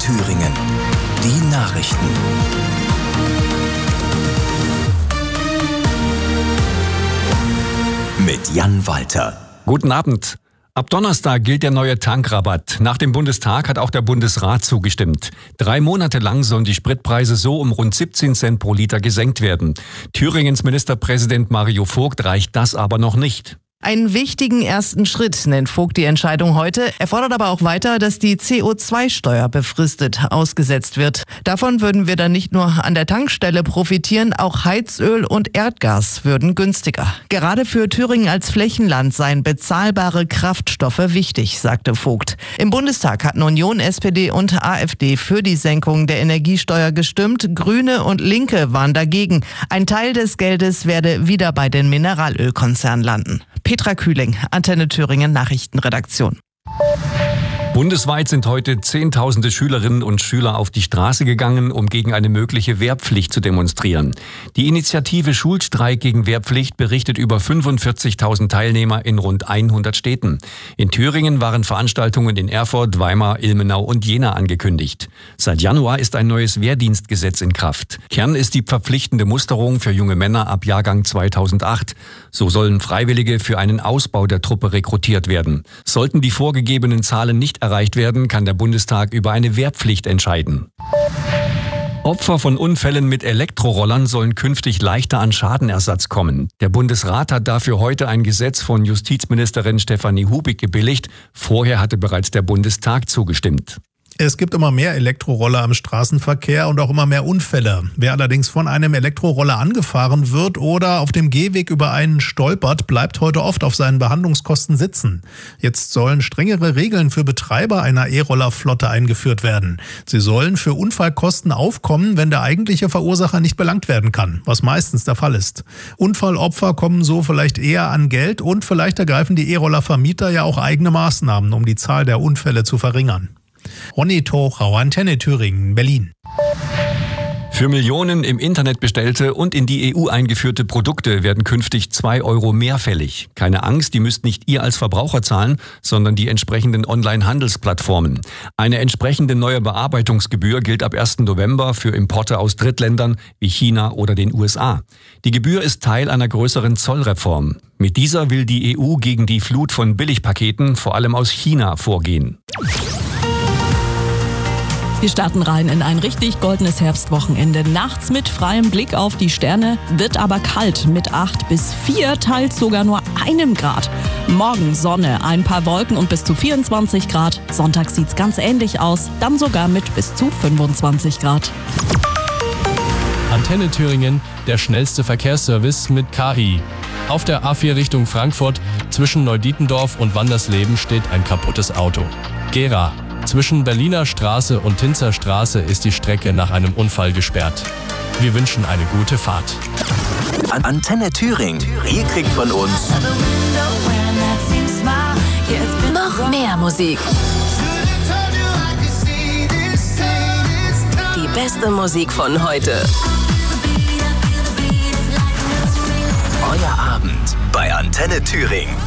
Thüringen. Die Nachrichten. Mit Jan Walter. Guten Abend. Ab Donnerstag gilt der neue Tankrabatt. Nach dem Bundestag hat auch der Bundesrat zugestimmt. 3 Monate lang sollen die Spritpreise so um rund 17 Cent pro Liter gesenkt werden. Thüringens Ministerpräsident Mario Vogt reicht das aber noch nicht. Einen wichtigen ersten Schritt nennt Vogt die Entscheidung heute. Er fordert aber auch weiter, dass die CO2-Steuer befristet ausgesetzt wird. Davon würden wir dann nicht nur an der Tankstelle profitieren, auch Heizöl und Erdgas würden günstiger. Gerade für Thüringen als Flächenland seien bezahlbare Kraftstoffe wichtig, sagte Vogt. Im Bundestag hatten Union, SPD und AfD für die Senkung der Energiesteuer gestimmt. Grüne und Linke waren dagegen. Ein Teil des Geldes werde wieder bei den Mineralölkonzernen landen. Petra Kühling, Antenne Thüringen Nachrichtenredaktion. Bundesweit sind heute Zehntausende Schülerinnen und Schüler auf die Straße gegangen, um gegen eine mögliche Wehrpflicht zu demonstrieren. Die Initiative Schulstreik gegen Wehrpflicht berichtet über 45.000 Teilnehmer in rund 100 Städten. In Thüringen waren Veranstaltungen in Erfurt, Weimar, Ilmenau und Jena angekündigt. Seit Januar ist ein neues Wehrdienstgesetz in Kraft. Kern ist die verpflichtende Musterung für junge Männer ab Jahrgang 2008. So sollen Freiwillige für einen Ausbau der Truppe rekrutiert werden. Sollten die vorgegebenen Zahlen nicht erreicht werden, kann der Bundestag über eine Wehrpflicht entscheiden. Opfer von Unfällen mit Elektrorollern sollen künftig leichter an Schadenersatz kommen. Der Bundesrat hat dafür heute ein Gesetz von Justizministerin Stefanie Hubig gebilligt. Vorher hatte bereits der Bundestag zugestimmt. Es gibt immer mehr Elektroroller im Straßenverkehr und auch immer mehr Unfälle. Wer allerdings von einem Elektroroller angefahren wird oder auf dem Gehweg über einen stolpert, bleibt heute oft auf seinen Behandlungskosten sitzen. Jetzt sollen strengere Regeln für Betreiber einer E-Roller-Flotte eingeführt werden. Sie sollen für Unfallkosten aufkommen, wenn der eigentliche Verursacher nicht belangt werden kann, was meistens der Fall ist. Unfallopfer kommen so vielleicht eher an Geld und vielleicht ergreifen die E-Roller-Vermieter ja auch eigene Maßnahmen, um die Zahl der Unfälle zu verringern. Ronny Tochau, Antenne Thüringen, Berlin. Für Millionen im Internet bestellte und in die EU eingeführte Produkte werden künftig 2 Euro mehr fällig. Keine Angst, die müsst nicht ihr als Verbraucher zahlen, sondern die entsprechenden Online-Handelsplattformen. Eine entsprechende neue Bearbeitungsgebühr gilt ab 1. November für Importe aus Drittländern wie China oder den USA. Die Gebühr ist Teil einer größeren Zollreform. Mit dieser will die EU gegen die Flut von Billigpaketen, vor allem aus China, vorgehen. Wir starten rein in ein richtig goldenes Herbstwochenende. Nachts mit freiem Blick auf die Sterne, wird aber kalt mit 8 bis 4, teils sogar nur 1 Grad. Morgen Sonne, ein paar Wolken und bis zu 24 Grad. Sonntag sieht's ganz ähnlich aus, dann sogar mit bis zu 25 Grad. Antenne Thüringen, der schnellste Verkehrsservice mit KI. Auf der A4 Richtung Frankfurt zwischen Neudietendorf und Wandersleben steht ein kaputtes Auto. Gera. Zwischen Berliner Straße und Tinzer Straße ist die Strecke nach einem Unfall gesperrt. Wir wünschen eine gute Fahrt. Antenne Thüringen. Ihr kriegt von uns noch mehr Musik. Die beste Musik von heute. Euer Abend bei Antenne Thüringen.